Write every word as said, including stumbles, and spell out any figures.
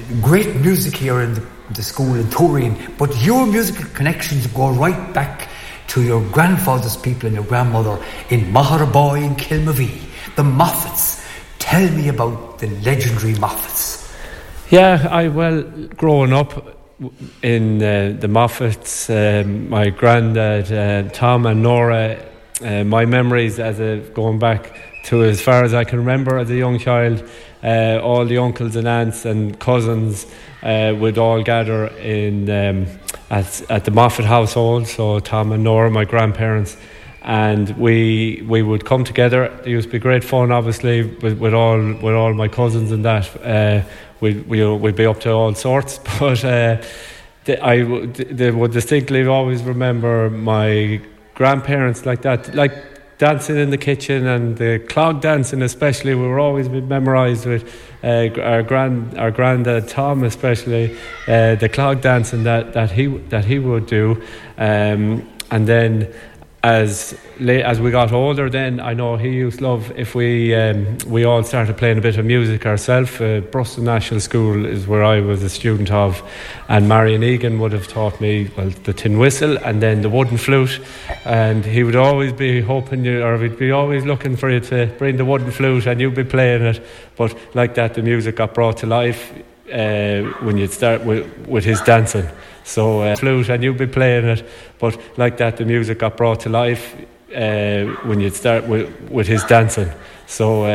great music here in the, the school in Turin, but your musical connections go right back to your grandfather's people and your grandmother in Maharaboy in Kilmavee, the Moffats. Tell me about the legendary Moffats. Yeah, I well, growing up in uh, the Moffats, um, my granddad, uh, Tom and Nora, uh, my memories as a, going back to as far as I can remember as a young child, uh, all the uncles and aunts and cousins uh, would all gather in um, at, at the Moffat household, so Tom and Nora, my grandparents, and we we would come together. It used to be great fun, obviously, with, with all with all my cousins and that. Uh, we'd, we, we'd be up to all sorts, but uh, the, I the, would distinctly always remember my grandparents like that, like dancing in the kitchen, and the clog dancing especially. We were always memorised with uh, our grand our granddad Tom, especially uh, the clog dancing that, that he that he would do, um, and then as late, as we got older, then I know he used to love if we um, we all started playing a bit of music ourselves. Uh, Bruston National School is where I was a student of, and Marion Egan would have taught me well the tin whistle and then the wooden flute, and he would always be hoping you, or he'd be always looking for you to bring the wooden flute and you'd be playing it. But like that, the music got brought to life uh, when you'd start with, with his dancing. So uh, flute and you'd be playing it, but like that the music got brought to life uh, when you'd start with, with his dancing. So uh,